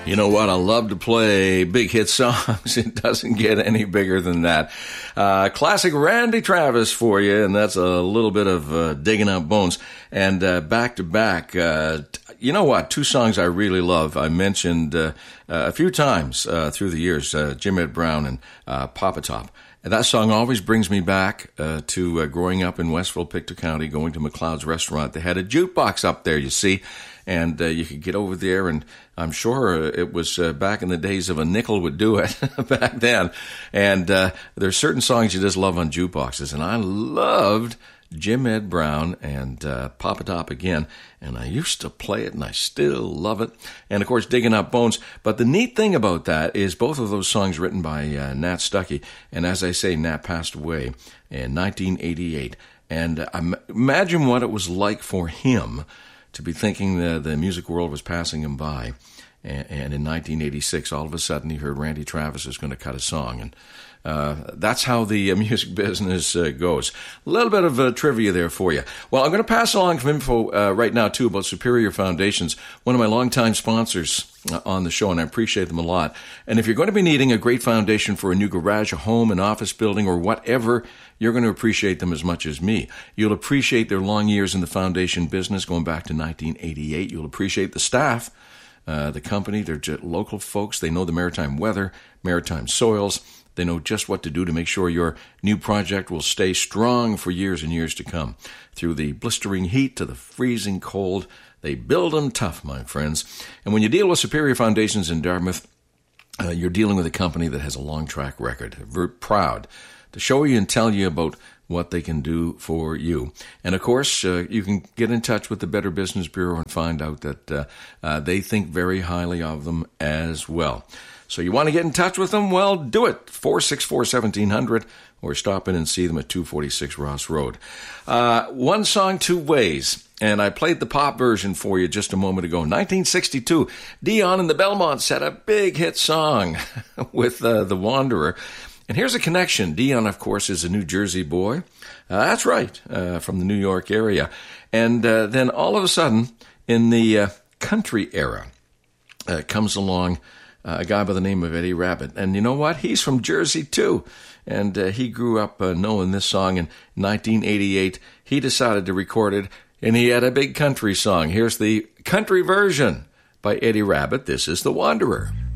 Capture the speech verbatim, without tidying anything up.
You know what? I love to play big hit songs. It doesn't get any bigger than that. Uh, classic Randy Travis for you, and that's a little bit of uh, digging up bones. And uh, back to back, uh, you know what? Two songs I really love. I mentioned uh, uh, a few times uh, through the years, uh, Jim Ed Brown and uh, Papa Top. And that song always brings me back uh, to uh, growing up in Westville, Pictou County, going to McLeod's Restaurant. They had a jukebox up there, you see. And uh, you could get over there, and I'm sure it was uh, back in the days of a nickel would do it back then. And uh, there's certain songs you just love on jukeboxes, and I loved Jim Ed Brown and uh, Papa Top again, and I used to play it, and I still love it. And, of course, Digging Up Bones. But the neat thing about that is both of those songs written by uh, Nat Stuckey, and as I say, Nat passed away in nineteen eighty-eight. And uh, imagine what it was like for him to be thinking the, the music world was passing him by. And, and in nineteen eighty-six, all of a sudden, he heard Randy Travis is going to cut a song. And uh, that's how the uh, music business uh, goes. A little bit of uh, trivia there for you. Well, I'm going to pass along some info uh, right now, too, about Superior Foundations, one of my longtime sponsors uh, on the show, and I appreciate them a lot. And if you're going to be needing a great foundation for a new garage, a home, an office building, or whatever, you're going to appreciate them as much as me. You'll appreciate their long years in the foundation business, going back to nineteen eighty-eight. You'll appreciate the staff, uh, the company. They're just local folks. They know the maritime weather, maritime soils. They know just what to do to make sure your new project will stay strong for years and years to come. Through the blistering heat to the freezing cold, they build them tough, my friends. And when you deal with Superior Foundations in Dartmouth, uh, you're dealing with a company that has a long track record. We're proud to show you and tell you about what they can do for you. And, of course, uh, you can get in touch with the Better Business Bureau and find out that uh, uh, they think very highly of them as well. So you want to get in touch with them? Well, do it. four six four, one seven zero zero or stop in and see them at two forty-six Ross Road. Uh, one song, two ways. And I played the pop version for you just a moment ago. nineteen sixty-two, Dion and the Belmonts had a big hit song with uh, The Wanderer. And here's a connection. Dion, of course, is a New Jersey boy. Uh, that's right, uh, from the New York area. And uh, then all of a sudden, in the uh, country era, uh, comes along uh, a guy by the name of Eddie Rabbitt. And you know what? He's from Jersey, too. And uh, he grew up uh, knowing this song in nineteen eighty-eight. He decided to record it, and he had a big country song. Here's the country version by Eddie Rabbitt. This is The Wanderer.